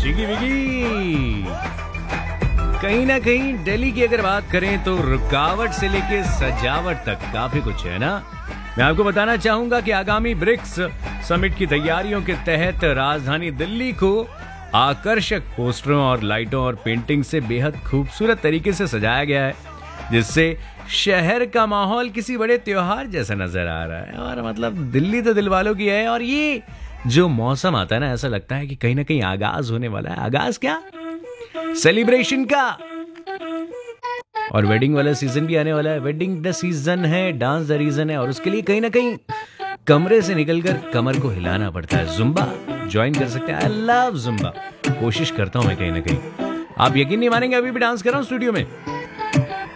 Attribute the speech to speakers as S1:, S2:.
S1: Chigi विगी। कहीं ना कहीं दिल्ली की अगर बात करें तो रुकावट से लेके सजावट तक काफी कुछ है ना। मैं आपको बताना चाहूंगा कि आगामी ब्रिक्स समिट की तैयारियों के तहत राजधानी दिल्ली को आकर्षक पोस्टरों और लाइटों और पेंटिंग से बेहद खूबसूरत तरीके से सजाया गया है, जिससे शहर का माहौल किसी बड़े त्योहार जैसा नजर आ रहा है। और मतलब दिल्ली तो दिल वालों की है, और ये जो मौसम आता है ना, ऐसा लगता है कि कहीं ना कहीं आगाज होने वाला है। आगाज क्या, सेलिब्रेशन का। और वेडिंग वाला सीजन भी आने वाला है। वेडिंग द सीजन है, डांस द रीजन है, और उसके लिए कहीं ना कहीं कमरे से निकलकर कमर को हिलाना पड़ता है। जुम्बा ज्वाइन कर सकते हैं। I love Zumba. कोशिश करता हूं मैं कहीं ना कहीं। आप यकीन नहीं मानेंगे, अभी भी डांस कर रहा हूं स्टूडियो में।